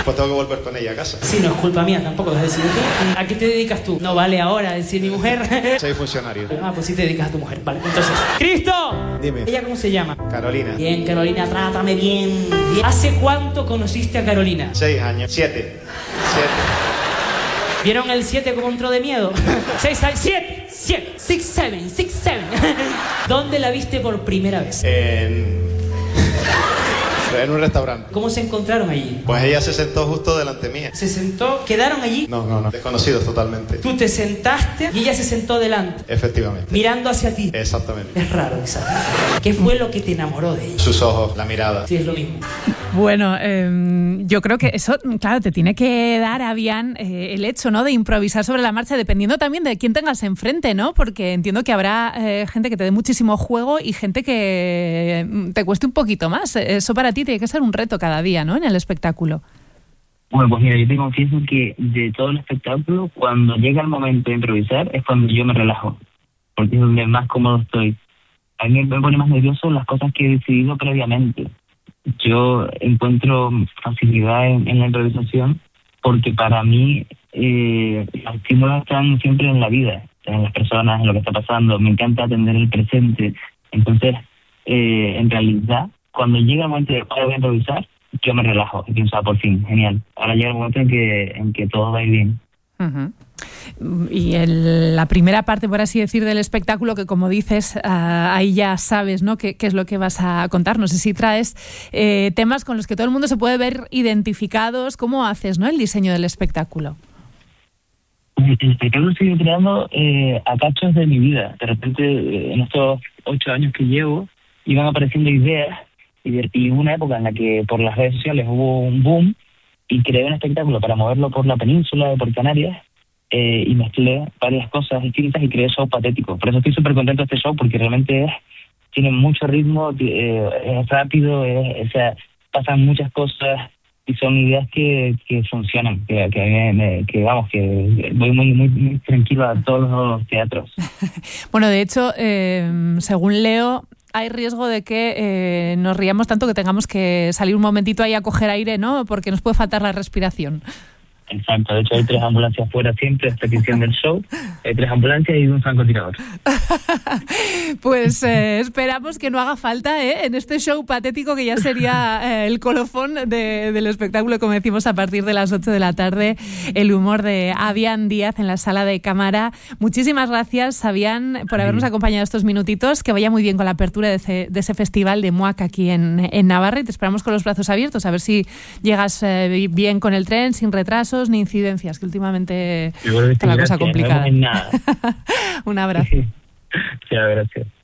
Pues tengo que volver con ella a casa. Sí, no es culpa mía tampoco, es decir, ¿tú? ¿A qué te dedicas tú? No vale ahora decir mi mujer. Soy funcionario. Ah, pues sí te dedicas a tu mujer. Vale, entonces... ¡Cristo! Dime. ¿Ella cómo se llama? Carolina. Bien, Carolina, trátame bien. ¿Hace cuánto conociste a Carolina? 6 años. 7. ¿Vieron el 7 como entró de miedo? 6 años. 7. 6, 7. ¿Dónde la viste por primera vez? En un restaurante. ¿Cómo se encontraron allí? Pues ella se sentó justo delante mía. ¿Se sentó? ¿Quedaron allí? No. Desconocidos totalmente. Tú te sentaste y ella se sentó delante. Efectivamente. Mirando hacia ti. Exactamente. Es raro, exacto. ¿Qué fue lo que te enamoró de ella? Sus ojos, la mirada. Sí, es lo mismo. Bueno, yo creo que eso, claro, te tiene que dar a bien el hecho, ¿no?, de improvisar sobre la marcha, dependiendo también de quién tengas enfrente, ¿no? Porque entiendo que habrá gente que te dé muchísimo juego y gente que te cueste un poquito más. Eso para ti tiene que ser un reto cada día, ¿no?, en el espectáculo. Bueno, pues mira, yo te confieso que de todo el espectáculo, cuando llega el momento de improvisar, es cuando yo me relajo, porque es donde más cómodo estoy. A mí me pone más nervioso las cosas que he decidido previamente. Yo encuentro facilidad en la improvisación porque para mí los estímulos están siempre en la vida, en las personas, en lo que está pasando. Me encanta atender el presente. Entonces, en realidad, cuando llega el momento de voy a improvisar, yo me relajo y pienso, por fin, genial. Ahora llega el momento en que todo va a ir bien. Uh-huh. Y la primera parte, por así decir, del espectáculo, que como dices, ahí ya sabes, ¿no?, qué es lo que vas a contar. No sé si traes temas con los que todo el mundo se puede ver identificados. ¿Cómo haces, ¿no?, el diseño del espectáculo? El espectáculo sigue creando a cachos de mi vida. De repente, en estos 8 años que llevo, iban apareciendo ideas y una época en la que por las redes sociales hubo un boom y creé un espectáculo para moverlo por la península, por Canarias, y mezclé varias cosas distintas y creé show patético. Por eso estoy súper contento de este show, porque realmente tiene mucho ritmo, es rápido, o sea, pasan muchas cosas y son ideas que funcionan, que voy muy tranquilo a todos los teatros. Bueno, de hecho, según leo, hay riesgo de que nos riamos tanto que tengamos que salir un momentito ahí a coger aire, ¿no?, porque nos puede faltar la respiración. Exacto, de hecho hay 3 ambulancias fuera siempre hasta que hicieron el show. Hay 3 ambulancias y un francotirador. Pues esperamos que no haga falta en este show patético que ya sería el colofón del espectáculo, como decimos, a partir de las 8 de la tarde, el humor de Avian Díaz en la Sala de Cámara. Muchísimas gracias, Avian, por habernos acompañado estos minutitos. Que vaya muy bien con la apertura de ese festival de MUAC aquí en Navarra, y te esperamos con los brazos abiertos, a ver si llegas bien con el tren, sin retrasos ni incidencias, que últimamente está la cosa complicada. No nada. Un abrazo. Sí, gracias.